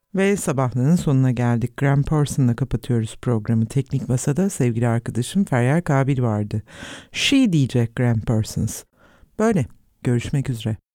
Ve sabahlığın sonuna geldik. Graham Parsons'la kapatıyoruz programı. Teknik Masa'da sevgili arkadaşım Feryal Kabil vardı. She diyecek Graham Parsons. Böyle. Görüşmek üzere.